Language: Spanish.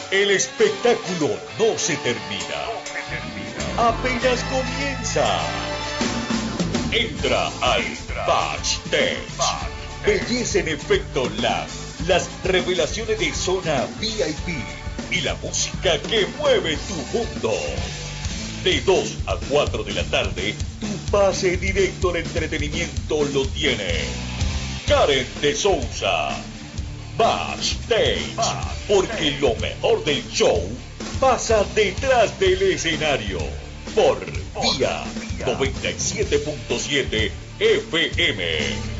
El espectáculo no se termina. Apenas comienza. Entra al Backstage. Belleza en efecto live. Las revelaciones de zona VIP y la música que mueve tu mundo. De 2 a 4 de la tarde, tu pase directo al entretenimiento lo tiene Karen de Souza. Backstage, porque lo mejor del show pasa detrás del escenario. Por Vía 97.7 FM.